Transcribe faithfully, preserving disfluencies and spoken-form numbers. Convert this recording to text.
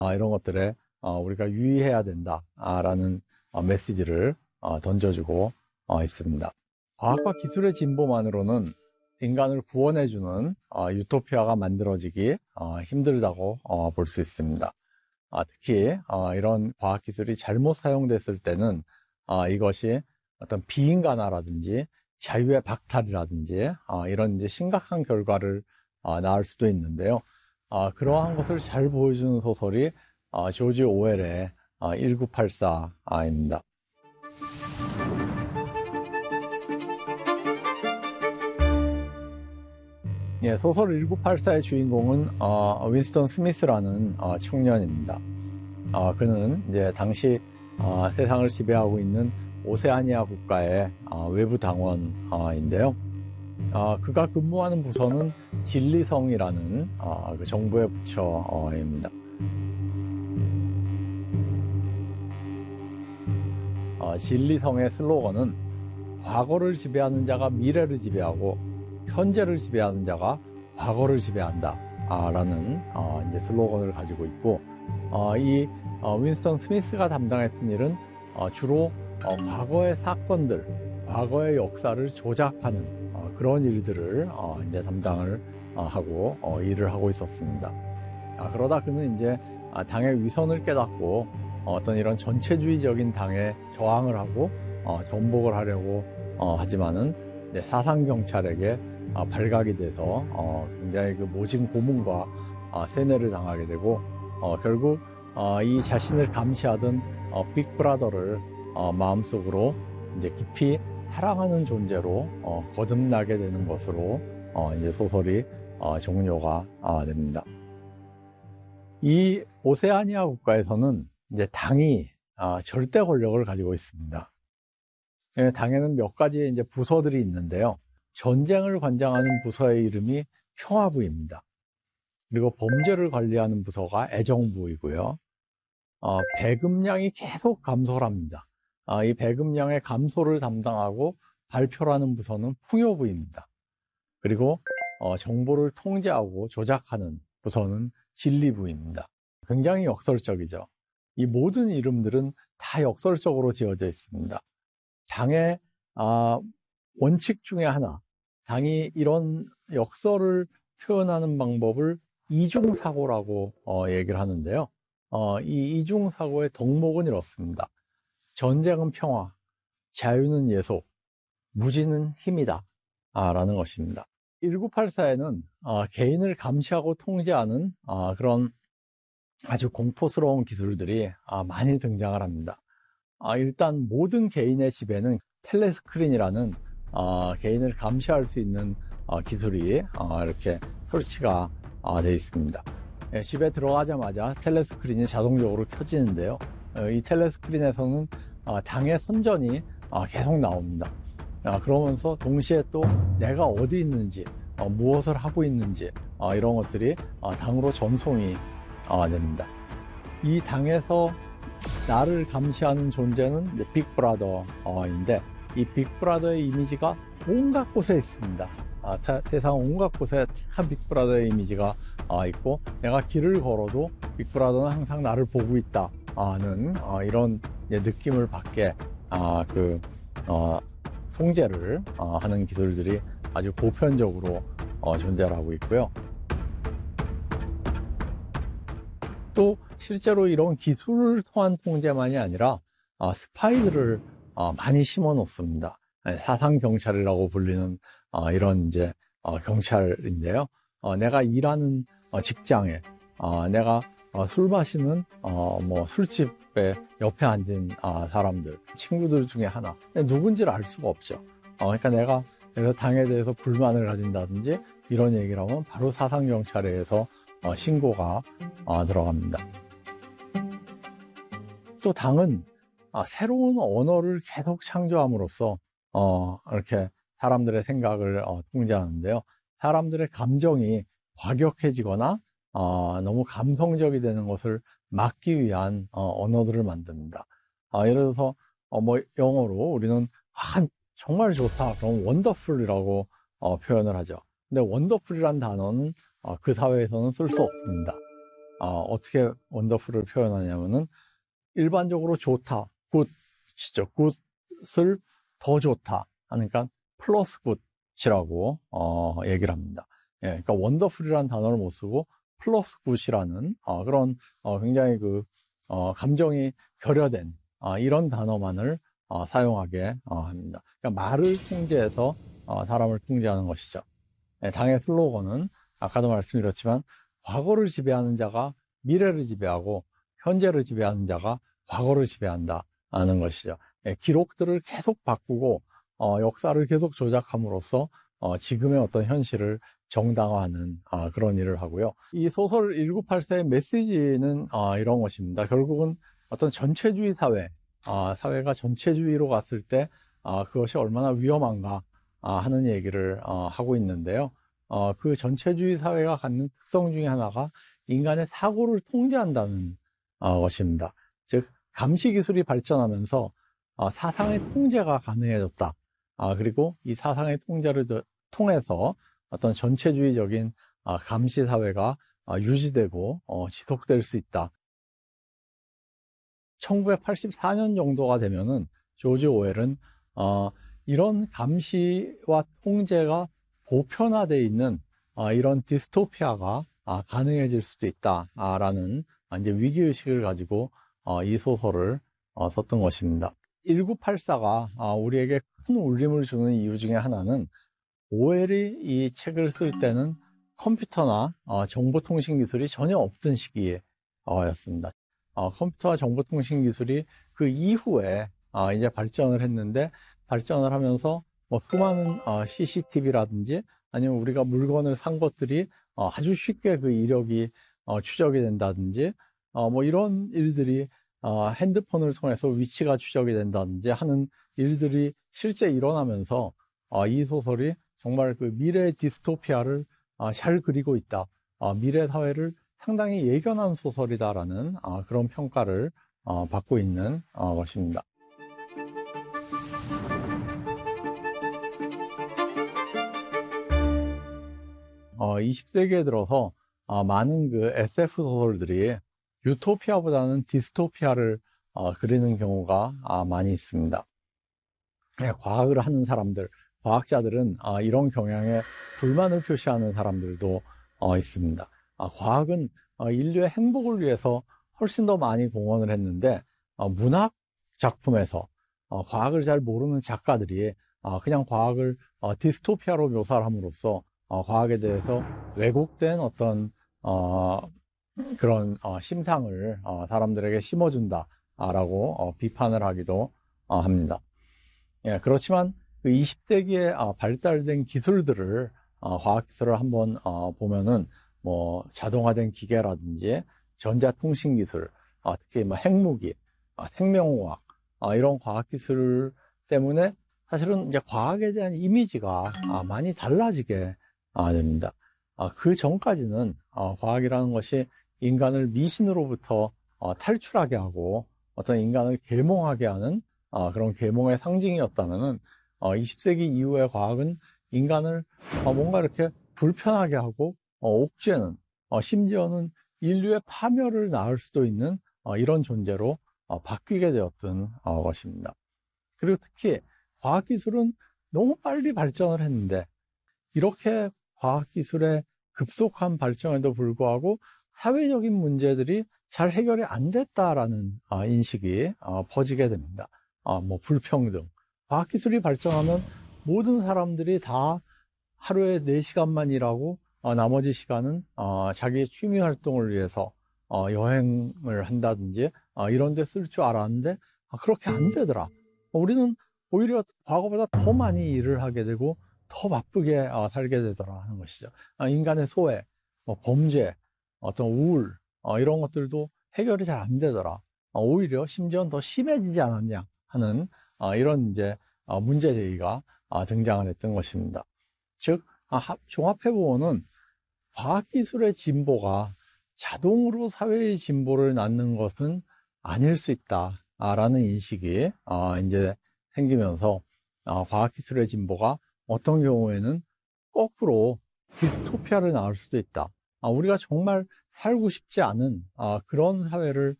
이런 것들에 우리가 유의해야 된다라는 메시지를 던져주고 있습니다. 과학과 기술의 진보만으로는 인간을 구원해주는 유토피아가 만들어지기 힘들다고 볼 수 있습니다. 특히 이런 과학기술이 잘못 사용됐을 때는 이것이 어떤 비인간화라든지 자유의 박탈이라든지 이런 이제 심각한 결과를 낳을 수도 있는데요. 그러한 것을 잘 보여주는 소설이 조지 오웰의 천구백팔십사입니다. 예, 소설 천구백팔십사의 주인공은 어, 윈스턴 스미스라는 어, 청년입니다. 어, 그는 이제 당시 어, 세상을 지배하고 있는 오세아니아 국가의 어, 외부 당원인데요. 어, 그가 근무하는 부서는 진리성이라는 어, 그 정부의 부처입니다. 어, 진리성의 슬로건은 과거를 지배하는 자가 미래를 지배하고 현재를 지배하는 자가 과거를 지배한다 라는 어, 이제 슬로건을 가지고 있고, 어, 이 어, 윈스턴 스미스가 담당했던 일은 어, 주로 어, 과거의 사건들, 과거의 역사를 조작하는 어, 그런 일들을 어, 이제 담당을 어, 하고 어, 일을 하고 있었습니다. 아, 그러다 그는 이제 아, 당의 위선을 깨닫고 어, 어떤 이런 전체주의적인 당에 저항을 하고 어, 전복을 하려고 어, 하지만은 이제 사상 경찰에게 어, 발각이 돼서 어, 굉장히 그 모진 고문과 어, 세뇌를 당하게 되고 어, 결국 어, 이 자신을 감시하던 어, 빅브라더를 어, 마음속으로 이제 깊이 사랑하는 존재로 어, 거듭나게 되는 것으로 어, 이제 소설이 어, 종료가 어, 됩니다. 이 오세아니아 국가에서는 이제 당이 어, 절대 권력을 가지고 있습니다. 예, 당에는 몇 가지 이제 부서들이 있는데요. 전쟁을 관장하는 부서의 이름이 평화부입니다. 그리고 범죄를 관리하는 부서가 애정부이고요. 어, 배급량이 계속 감소를 합니다. 어, 이 배급량의 감소를 담당하고 발표를 하는 부서는 풍요부입니다. 그리고 어, 정보를 통제하고 조작하는 부서는 진리부입니다. 굉장히 역설적이죠. 이 모든 이름들은 다 역설적으로 지어져 있습니다. 당의 어, 원칙 중에 하나, 당이 이런 역설을 표현하는 방법을 이중사고라고 어, 얘기를 하는데요. 어, 이 이중사고의 덕목은 이렇습니다. 전쟁은 평화, 자유는 예속, 무지는 힘이다 아, 라는 것입니다. 천구백팔십사에는 어, 개인을 감시하고 통제하는 어, 그런 아주 공포스러운 기술들이 어, 많이 등장을 합니다. 어, 일단 모든 개인의 집에는 텔레스크린이라는 어, 개인을 감시할 수 있는 어, 기술이 어, 이렇게 설치가 어, 되어 있습니다. 예, 집에 들어가자마자 텔레스크린이 자동적으로 켜지는데요. 어, 이 텔레스크린에서는 어, 당의 선전이 어, 계속 나옵니다. 어, 그러면서 동시에 또 내가 어디 있는지, 어, 무엇을 하고 있는지 어, 이런 것들이 어, 당으로 전송이 어, 됩니다. 이 당에서 나를 감시하는 존재는 이제 빅브라더인데, 이 빅브라더의 이미지가 온갖 곳에 있습니다. 아, 타, 세상 온갖 곳에 다 빅브라더의 이미지가 아, 있고, 내가 길을 걸어도 빅브라더는 항상 나를 보고 있다는 아, 이런 느낌을 받게 아, 그 어, 통제를 어, 하는 기술들이 아주 보편적으로 어, 존재를 하고 있고요. 또 실제로 이런 기술을 통한 통제만이 아니라 어, 스파이들을 어, 많이 심어 놓습니다. 사상 경찰이라고 불리는 어, 이런 이제 어, 경찰인데요. 어, 내가 일하는 어, 직장에 어, 내가 어, 술 마시는 어, 뭐 술집에 옆에 앉은 어, 사람들, 친구들 중에 하나, 누군지를 알 수가 없죠. 어, 그러니까 내가 그래서 당에 대해서 불만을 가진다든지 이런 얘기를 하면 바로 사상 경찰에 의해서 어, 신고가 어, 들어갑니다. 또 당은 아, 새로운 언어를 계속 창조함으로써 어, 이렇게 사람들의 생각을 어, 통제하는데요. 사람들의 감정이 과격해지거나 어, 너무 감성적이 되는 것을 막기 위한 어, 언어들을 만듭니다. 아, 예를 들어서 어, 뭐 영어로 우리는 아, 정말 좋다, 그럼 원더풀이라고 어, 표현을 하죠. 근데 원더풀이란 단어는 어, 그 사회에서는 쓸 수 없습니다. 어떻게 원더풀을 표현하냐면은 일반적으로 좋다, 굿이죠. 굿을 더 좋다 하니까 플러스 굿이라고 어, 얘기를 합니다. 예, 그러니까 원더풀이라는 단어를 못 쓰고 플러스 굿이라는 어, 그런 어, 굉장히 그 어, 감정이 결여된 어, 이런 단어만을 어, 사용하게 어, 합니다. 그러니까 말을 통제해서 어, 사람을 통제하는 것이죠. 예, 당의 슬로건은 아까도 말씀드렸지만 과거를 지배하는 자가 미래를 지배하고 현재를 지배하는 자가 과거를 지배한다 하는 것이죠. 예, 기록들을 계속 바꾸고 어, 역사를 계속 조작함으로써 어, 지금의 어떤 현실을 정당화하는 어, 그런 일을 하고요. 이 소설 천구백팔십사의 메시지는 어, 이런 것입니다. 결국은 어떤 전체주의 사회, 어, 사회가 전체주의로 갔을 때 어, 그것이 얼마나 위험한가 어, 하는 얘기를 어, 하고 있는데요. 어, 그 전체주의 사회가 갖는 특성 중에 하나가 인간의 사고를 통제한다는 어, 것입니다. 즉 감시 기술이 발전하면서 어, 사상의 통제가 가능해졌다. 아, 그리고 이 사상의 통제를 통해서 어떤 전체주의적인 어, 감시 사회가 어, 유지되고 어, 지속될 수 있다. 천구백팔십사 년 정도가 되면은 조지 오웰은 어, 이런 감시와 통제가 보편화되어 있는 어, 이런 디스토피아가 아, 가능해질 수도 있다라는 아, 이제 위기의식을 가지고 어, 이 소설을 어, 썼던 것입니다. 천구백팔십사가 아, 우리에게 큰 울림을 주는 이유 중에 하나는 오웰이 이 책을 쓸 때는 컴퓨터나 어, 정보통신 기술이 전혀 없던 시기였습니다. 어, 컴퓨터와 정보통신 기술이 그 이후에 어, 이제 발전을 했는데 발전을 하면서 뭐 수많은 어, 씨씨티비라든지 아니면 우리가 물건을 산 것들이 어, 아주 쉽게 그 이력이 어, 추적이 된다든지 어, 뭐 이런 일들이 어, 핸드폰을 통해서 위치가 추적이 된다든지 하는 일들이 실제 일어나면서 어, 이 소설이 정말 그 미래의 디스토피아를 어, 잘 그리고 있다. 어, 미래 사회를 상당히 예견한 소설이다라는 어, 그런 평가를 어, 받고 있는 어, 것입니다. 어, 이십 세기에 들어서 어, 많은 그 에스에프 소설들이 유토피아보다는 디스토피아를 어, 그리는 경우가 아, 많이 있습니다. 네, 과학을 하는 사람들, 과학자들은 어, 이런 경향에 불만을 표시하는 사람들도 어, 있습니다. 아, 과학은 어, 인류의 행복을 위해서 훨씬 더 많이 공헌을 했는데 어, 문학 작품에서 어, 과학을 잘 모르는 작가들이 어, 그냥 과학을 어, 디스토피아로 묘사를 함으로써 어, 과학에 대해서 왜곡된 어떤 어, 그런 어, 심상을 어, 사람들에게 심어준다라고 어, 비판을 하기도 어, 합니다. 예, 그렇지만 그 이십 세기에 어, 발달된 기술들을 어, 과학기술을 한번 어, 보면은 뭐 자동화된 기계라든지 전자통신 기술, 어, 특히 뭐 핵무기, 어, 생명공학 어, 이런 과학기술 때문에 사실은 이제 과학에 대한 이미지가 어, 많이 달라지게 어, 됩니다. 어, 그 전까지는 어, 과학이라는 것이 인간을 미신으로부터 어, 탈출하게 하고 어떤 인간을 계몽하게 하는 어, 그런 계몽의 상징이었다면은 어, 이십 세기 이후의 과학은 인간을 어, 뭔가 이렇게 불편하게 하고 어, 옥죄는 어, 심지어는 인류의 파멸을 낳을 수도 있는 어, 이런 존재로 어, 바뀌게 되었던 어, 것입니다. 그리고 특히 과학기술은 너무 빨리 발전을 했는데 이렇게 과학기술의 급속한 발전에도 불구하고 사회적인 문제들이 잘 해결이 안 됐다라는 어, 인식이 어, 퍼지게 됩니다. 어, 뭐 불평등. 과학기술이 발전하면 모든 사람들이 다 하루에 네 시간만 일하고 어, 나머지 시간은 어, 자기의 취미 활동을 위해서 어, 여행을 한다든지 어, 이런 데 쓸 줄 알았는데 아, 그렇게 안 되더라. 어, 우리는 오히려 과거보다 더 많이 일을 하게 되고 더 바쁘게 어, 살게 되더라 하는 것이죠. 아, 인간의 소외, 뭐 범죄, 어떤 우울 어, 이런 것들도 해결이 잘 안 되더라. 어, 오히려 심지어는 더 심해지지 않았냐 하는 어, 이런 이제 어, 문제 제기가 어, 등장을 했던 것입니다. 즉 아, 종합해보면은 과학기술의 진보가 자동으로 사회의 진보를 낳는 것은 아닐 수 있다라는 인식이 어, 이제 생기면서 어, 과학기술의 진보가 어떤 경우에는 거꾸로 디스토피아를 낳을 수도 있다. 아, 우리가 정말 살고 싶지 않은 아, 그런 사회를